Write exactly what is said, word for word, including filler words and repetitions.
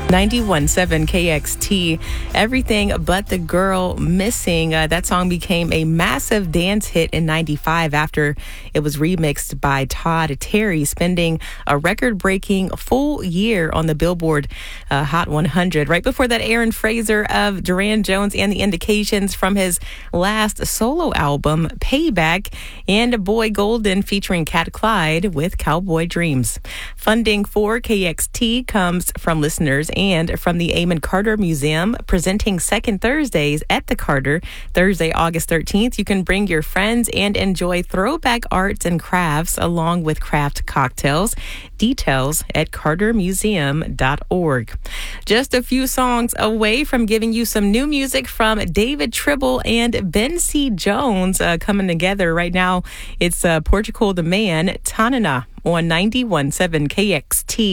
ninety-one point seven K X T, Everything But the Girl Missing. Uh, that song became a massive dance hit in ninety-five after it was remixed by Todd Terry, spending a record-breaking full year on the Billboard uh, Hot one hundred. Right before that, Aaron Fraser of Duran Jones and the Indications from his last solo album, Payback, and Boy Golden featuring Cat Clyde with Cowboy Dreams. Funding for K X T comes from listeners and from the Amon Carter Museum, presenting second Thursdays at the Carter. Thursday, August thirteenth, you can bring your friends and enjoy throwback arts and crafts along with craft cocktails. Details at carter museum dot org. Just a few songs away from giving you some new music from David Tribble and Ben C. Jones uh, coming together right now. It's uh, Portugal the Man, Tanana on ninety-one point seven K X T.